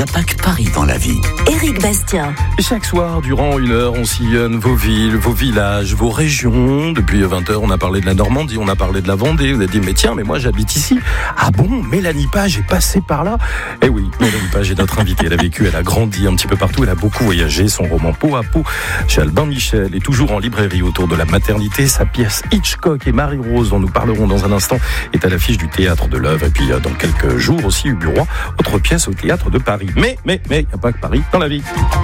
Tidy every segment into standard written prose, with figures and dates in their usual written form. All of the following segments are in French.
a pas que Paris dans la vie. Éric Bastien. Chaque soir, durant 1 heure, on sillonne vos villes, vos villages, vos régions. Depuis 20h, on a parlé de la Normandie, on a parlé de la Vendée. Vous avez dit, mais tiens, mais moi j'habite ici. Ah bon, Mélanie Page est passée par là. Eh oui, Mélanie Page est notre invitée. Elle a vécu, elle a grandi un petit peu partout. Elle a beaucoup voyagé. Son roman Peau à peau chez Albin Michel est toujours en librairie autour de la maternité. Sa pièce Hitchcock et Marie-Rose, dont nous parlerons dans un instant, est à l'affiche du Théâtre de l'Œuvre. Et puis, dans quelques jours aussi, Uburoy, autre pièce au Théâtre de Paris. Mais, il n'y a pas que Paris dans la vie.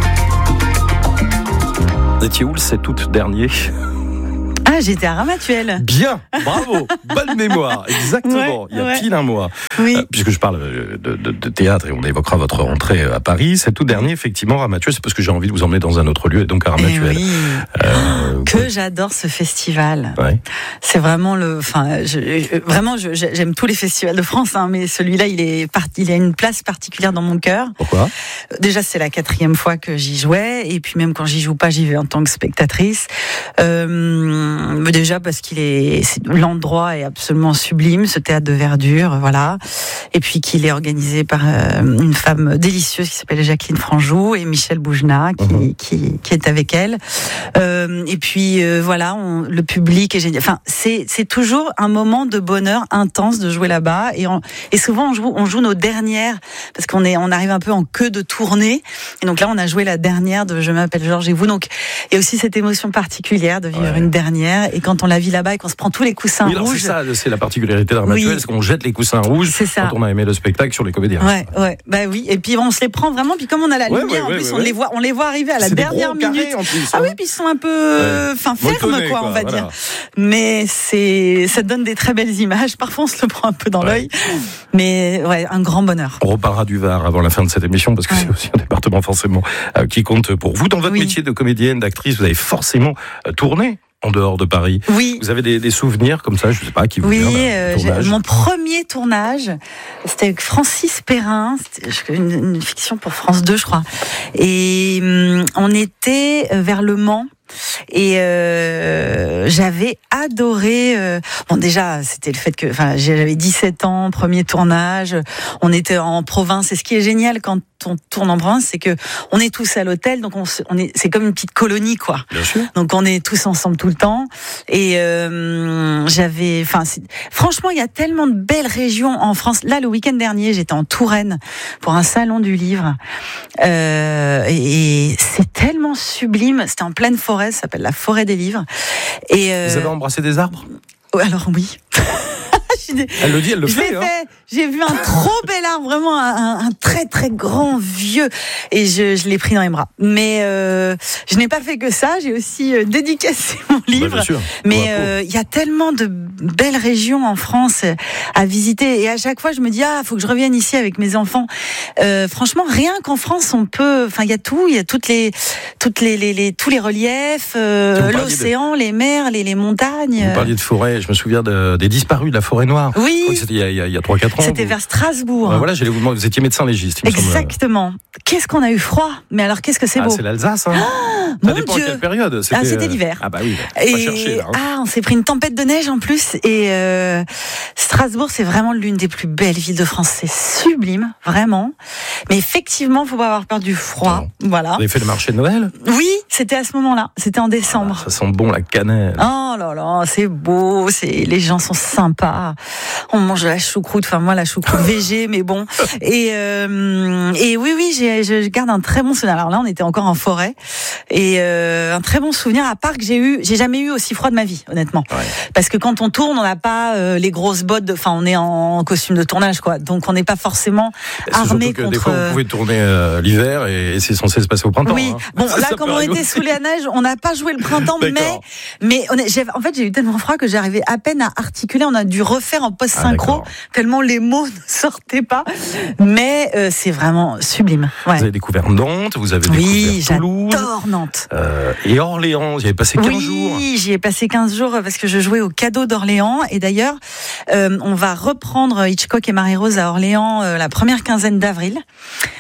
Vous étiez où le 7 août dernier ? Ah, j'étais à Ramatuelle. Bien, bravo, bonne mémoire, exactement, il y a pile un mois. Oui. Puisque je parle de théâtre et on évoquera votre rentrée à Paris, c'est tout dernier, effectivement, Ramatuelle, c'est parce que j'ai envie de vous emmener dans un autre lieu, et donc à Ramatuelle. Oui. Que j'adore ce festival. Ouais. C'est vraiment j'aime tous les festivals de France, hein, mais celui-là, il a une place particulière dans mon cœur. Pourquoi ? Déjà, c'est la 4e fois que j'y jouais, et puis même quand j'y joue pas, j'y vais en tant que spectatrice. Déjà parce l'endroit est absolument sublime, ce théâtre de verdure, voilà. Et puis qu'il est organisé par une femme délicieuse qui s'appelle Jacqueline Franjou et Michel Boujna qui est avec elle. Et puis voilà, le public est génial. Enfin, c'est toujours un moment de bonheur intense de jouer là-bas. Et souvent on joue nos dernières parce qu'on arrive un peu en queue de tournée. Et donc là, on a joué la dernière de Je m'appelle Georges et vous. Donc il y a aussi cette émotion particulière de vivre une dernière. Et quand on la vit là-bas et qu'on se prend tous les coussins rouges. C'est ça, c'est la particularité d'Armatuelle, c'est qu'on jette les coussins rouges quand on a aimé le spectacle sur les comédiens. Ouais, bah oui. Et puis on se les prend vraiment. Puis comme on a la lumière, en plus, on les voit arriver à la dernière minute. En plus, ah oui, puis ils sont un peu, fermes, quoi, on va dire. Mais ça donne des très belles images. Parfois, on se le prend un peu dans l'œil. Mais un grand bonheur. On reparlera du Var avant la fin de cette émission parce que c'est aussi un département forcément qui compte pour vous. Dans votre métier de comédienne, d'actrice, vous avez forcément tourné en dehors de Paris. Oui. Vous avez des souvenirs comme ça, je ne sais pas, qui vous viennent mon premier tournage, c'était avec Francis Perrin, c'était une fiction pour France 2, je crois. Et on était vers Le Mans. Et j'avais adoré déjà c'était le fait que j'avais 17 ans, premier tournage, on était en province et ce qui est génial quand on tourne en province, c'est que on est tous à l'hôtel, donc c'est comme une petite colonie, quoi. Bien sûr. Donc on est tous ensemble tout le temps et franchement il y a tellement de belles régions en France. Là le week-end dernier j'étais en Touraine pour un salon du livre et c'est tellement sublime, c'était en pleine forêt. Ça s'appelle la forêt des livres. Et vous avez embrassé des arbres ? Alors oui. Elle le dit, elle le fait. J'ai vu un trop bel arbre, vraiment un très très grand vieux, et je l'ai pris dans les bras. Mais je n'ai pas fait que ça, j'ai aussi dédicacé mon livre. Bien sûr. Mais il y a tellement de belles régions en France à visiter, et à chaque fois je me dis faut que je revienne ici avec mes enfants. Franchement, rien qu'en France, on peut. Enfin, il y a tout, il y a tous les reliefs, l'océan, les mers, les montagnes. Vous parliez de forêt, je me souviens des disparus de la forêt noire. Oui. C'était il y a 3-4 ans. C'était vers Strasbourg. Voilà, j'allais vous demander, vous étiez médecin légiste. Exactement. Qu'est-ce qu'on a eu froid. Mais alors, qu'est-ce que c'est beau. C'est l'Alsace, hein. Ça dépend Dieu. À quelle période. C'était l'hiver. Ah bah oui, pas chercher là. On s'est pris une tempête de neige en plus. Et Strasbourg, c'est vraiment l'une des plus belles villes de France. C'est sublime, vraiment. Mais effectivement, faut pas avoir peur du froid. Non. Voilà. Vous avez fait le marché de Noël ? Oui, c'était à ce moment-là. C'était en décembre. Ça sent bon la cannelle. Oh là là, c'est beau. Les gens sont sympas. On mange de la choucroute. Enfin, moi, la choucroute végé, mais bon. Et oui, je garde un très bon souvenir. Alors là, on était encore en forêt. Et un très bon souvenir, à part que j'ai jamais eu aussi froid de ma vie, honnêtement. Ouais. Parce que quand on tourne, on n'a pas les grosses bottes. Enfin, on est en costume de tournage, quoi. Donc, on n'est pas forcément armé contre. Des fois, vous pouvez tourner l'hiver et c'est censé se passer au printemps. Oui. Hein. Bon, là, comme on était sous la neige, on n'a pas joué le printemps, mais en fait, j'ai eu tellement froid que j'arrivais à peine à articuler. On a dû refaire en post-synchro tellement les mots ne sortaient pas. Mais c'est vraiment sublime. Ouais. Vous avez découvert Nantes, vous avez découvert Toulouse. J'adore Nantes. Et Orléans, vous y avez passé 15 jours. Oui, j'y ai passé 15 jours parce que je jouais au Cadeau d'Orléans. Et d'ailleurs, on va reprendre Hitchcock et Marie-Rose à Orléans la première quinzaine d'avril.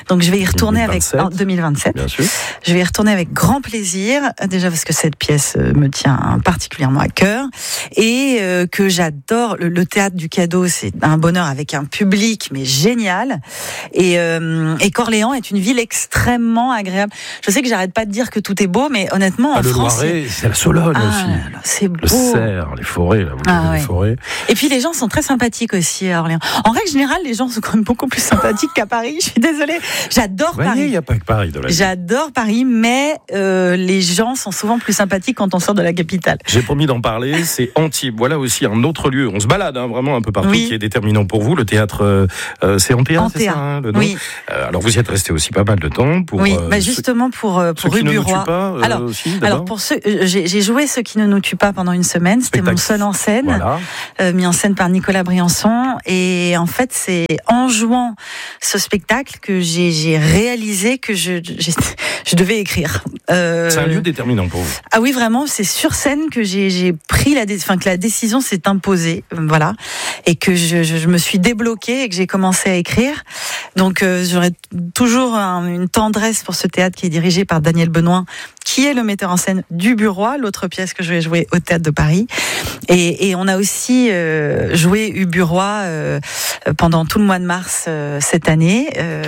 Donc je vais y retourner 2027. en 2027. Bien sûr. Je vais y retourner avec grand plaisir, déjà parce que cette pièce me tient particulièrement à cœur et que j'adore. Le théâtre du cadeau, c'est un bonheur avec un public mais génial. Et Corléans est une ville extrêmement agréable. Je sais que j'arrête pas de dire que tout est beau, mais honnêtement, en le France, Loiret, c'est la Sologne aussi. C'est beau. Le Cerf, les forêts, là, vous avez les forêts. Et puis les gens sont très sympathiques aussi à Orléans. En règle générale, les gens sont quand même beaucoup plus sympathiques qu'à Paris. Je suis désolée. J'adore Paris. Il n'y a pas que Paris dans la vie. J'adore Paris, mais les gens sont souvent plus sympathiques quand on sort de la capitale. J'ai promis d'en parler, c'est Antibes. Voilà aussi un autre lieu. On se balade vraiment un peu partout, qui est déterminant pour vous. Le théâtre, c'est Antéa, c'est ça le nom. Oui. Alors vous y êtes resté aussi pas mal de temps. Pour, justement pour Rue du Roi. Alors pour ceux, j'ai joué Ceux qui ne nous tuent pas pendant une semaine. C'était mon seul en scène, mis en scène par Nicolas Briançon. Et en fait, c'est en jouant ce spectacle que j'ai réalisé que je devais écrire. C'est un lieu déterminant pour vous. Ah oui, vraiment, c'est sur scène que j'ai pris que la décision s'est imposée, voilà, et que je me suis débloquée et que j'ai commencé à écrire. Donc j'aurais toujours une tendresse pour ce théâtre qui est dirigé par Daniel Benoît, qui est le metteur en scène du Bureau, l'autre pièce que je vais jouer au Théâtre de Paris. Et on a aussi joué Uburois pendant tout le mois de mars cette année,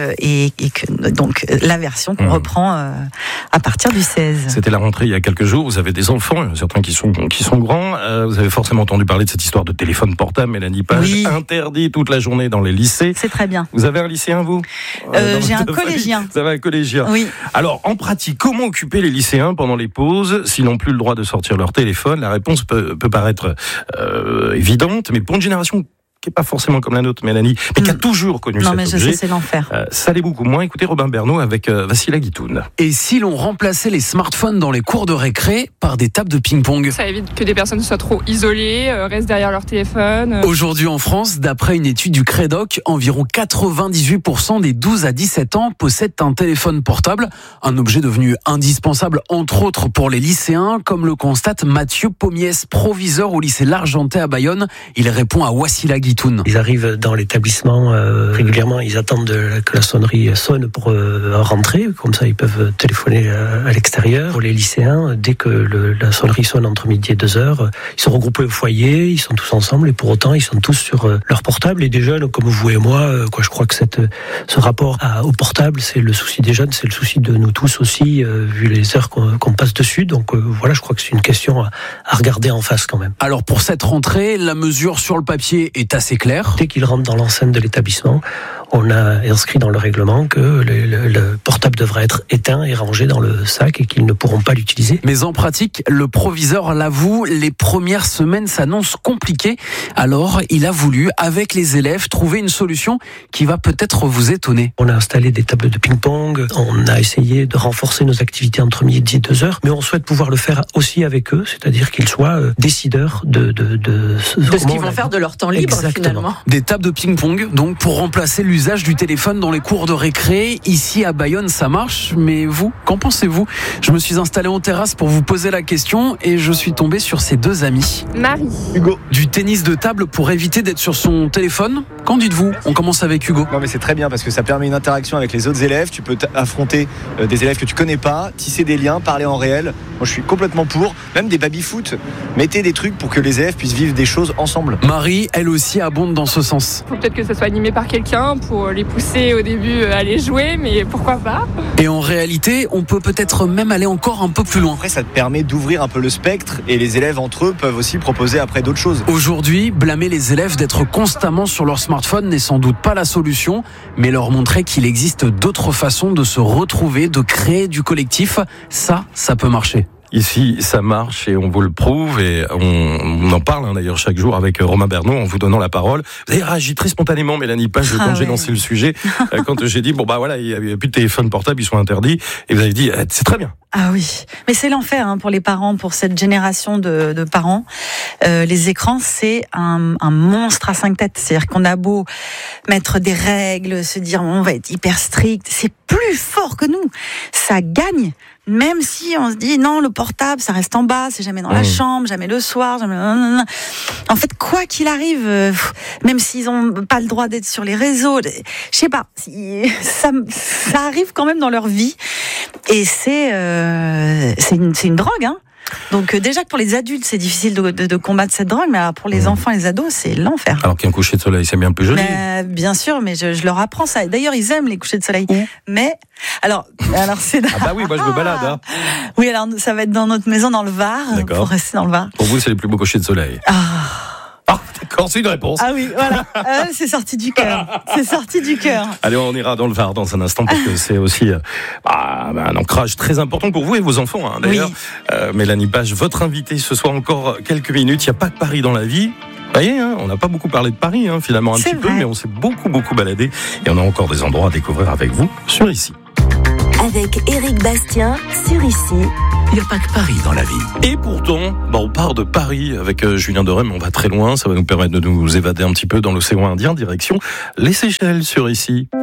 donc la version qu'on reprend à partir du 16. C'était la rentrée il y a quelques jours. Vous avez des enfants, certains qui sont grands. Vous avez forcément entendu parler de cette histoire de téléphone portable, Mélanie Page, interdit toute la journée dans les lycées. C'est très bien. Vous avez un lycéen, vous J'ai un collégien. Vous avez un collégien. Oui. Alors, en pratique, comment occuper les lycéens pendant les pauses s'ils n'ont plus le droit de sortir leur téléphone? La réponse peut paraître évidente, mais pour une génération qui n'est pas forcément comme la nôtre, Mélanie, mais qui a toujours connu cet objet. Non, mais je sais, c'est l'enfer. Ça l'est beaucoup moins. Écoutez Robin Bernot avec Vassila Guitoun. Et si l'on remplaçait les smartphones dans les cours de récré par des tables de ping-pong? Ça évite que des personnes soient trop isolées, restent derrière leur téléphone. Aujourd'hui en France, d'après une étude du Crédoc, environ 98% des 12 à 17 ans possèdent un téléphone portable, un objet devenu indispensable entre autres pour les lycéens, comme le constate Mathieu Pommiès, proviseur au lycée L'Argentais à Bayonne. Il répond à Wassila Guitoun. Ils arrivent dans l'établissement régulièrement, ils attendent que la sonnerie sonne pour rentrer, comme ça ils peuvent téléphoner à l'extérieur. Pour les lycéens, dès que la sonnerie sonne entre midi et 2h, ils sont regroupés au foyer, ils sont tous ensemble et pour autant ils sont tous sur leur portable. Et des jeunes comme vous et moi, je crois que ce rapport au portable, c'est le souci des jeunes, c'est le souci de nous tous aussi, vu les heures qu'on passe dessus. Donc voilà, je crois que c'est une question à regarder en face quand même. Alors pour cette rentrée, la mesure sur le papier est assez claire. Dès qu'ils rentrent dans l'enceinte de l'établissement, on a inscrit dans le règlement que le portable devra être éteint et rangé dans le sac et qu'ils ne pourront pas l'utiliser. Mais en pratique, le proviseur l'avoue, les premières semaines s'annoncent compliquées. Alors, il a voulu, avec les élèves, trouver une solution qui va peut-être vous étonner. On a installé des tables de ping-pong, on a essayé de renforcer nos activités entre midi et 2h, mais on souhaite pouvoir le faire aussi avec eux, c'est-à-dire qu'ils soient décideurs de ce qu'ils vont faire de leur temps libre. Exactement. Finalement. Des tables de ping-pong, donc pour remplacer l'usage du téléphone dans les cours de récré. Ici à Bayonne, ça marche, mais vous, qu'en pensez-vous? Je me suis installé en terrasse pour vous poser la question et je suis tombé sur ces deux amis. Marie. Hugo. Du tennis de table pour éviter d'être sur son téléphone? Qu'en dites-vous? On commence avec Hugo. Non mais c'est très bien parce que ça permet une interaction avec les autres élèves. Tu peux affronter des élèves que tu connais pas, tisser des liens, parler en réel. Moi je suis complètement pour. Même des baby-foot. Mettez des trucs pour que les élèves puissent vivre des choses ensemble. Marie, elle aussi abonde dans ce sens. Faut peut-être que ça soit animé par quelqu'un pour les pousser au début à aller jouer, mais pourquoi pas? Et en réalité, on peut peut-être même aller encore un peu plus loin. Après, ça te permet d'ouvrir un peu le spectre et les élèves entre eux peuvent aussi proposer après d'autres choses. Aujourd'hui, blâmer les élèves d'être constamment sur leur smartphone n'est sans doute pas la solution, mais leur montrer qu'il existe d'autres façons de se retrouver, de créer du collectif, ça peut marcher. Ici, ça marche et on vous le prouve et on en parle d'ailleurs chaque jour avec Romain Bernot en vous donnant la parole. Vous avez réagi très spontanément, Mélanie Page, quand j'ai lancé le sujet, quand j'ai dit, il n'y a plus de téléphone portable, ils sont interdits. Et vous avez dit, c'est très bien. Ah oui, mais c'est l'enfer pour les parents, pour cette génération de parents. Les écrans, c'est un monstre à 5 têtes. C'est-à-dire qu'on a beau mettre des règles, se dire on va être hyper strict, c'est plus fort que nous. Ça gagne. Même si on se dit non, le portable, ça reste en bas, c'est jamais dans la chambre, jamais le soir, jamais... En fait, quoi qu'il arrive, même s'ils ont pas le droit d'être sur les réseaux, je sais pas, ça arrive quand même dans leur vie. Et c'est une drogue, hein. Donc déjà que pour les adultes c'est difficile de combattre cette drogue, mais alors pour les enfants et les ados c'est l'enfer. Alors qu'un coucher de soleil c'est bien plus joli. Bien sûr, mais je leur apprends ça. D'ailleurs ils aiment les couchers de soleil. Mais alors c'est ah bah oui, moi je me balade. Hein. Oui, alors ça va être dans notre maison dans le Var. D'accord. Pour rester dans le Var. Pour vous c'est les plus beaux couchers de soleil. Ah, d'accord, c'est une réponse. Ah oui, voilà. C'est sorti du cœur. C'est sorti du cœur. Allez, on ira dans le Var dans un instant parce que c'est aussi un ancrage très important pour vous et vos enfants. Hein. D'ailleurs, Mélanie Page, votre invitée ce soir encore quelques minutes. Il n'y a pas que Paris dans la vie. Vous voyez, hein, on n'a pas beaucoup parlé de Paris, hein, finalement un petit peu, mais on s'est beaucoup baladé. Et on a encore des endroits à découvrir avec vous sur Ici. Avec Éric Bastien sur Ici. Il n'y a pas que Paris dans la vie. Et pourtant, on part de Paris avec Julien Doré, mais on va très loin. Ça va nous permettre de nous évader un petit peu dans l'océan Indien, direction les Seychelles sur Ici.